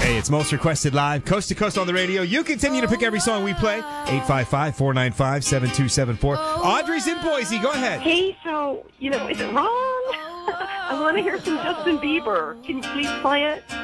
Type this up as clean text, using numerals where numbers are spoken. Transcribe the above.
Hey, it's Most Requested Live, coast to coast on the radio. You continue to pick every song we play. 855-495-7274. Audrey's in Boise. Go ahead. Hey, so, is it wrong? I want to hear some Justin Bieber. Can you please play it?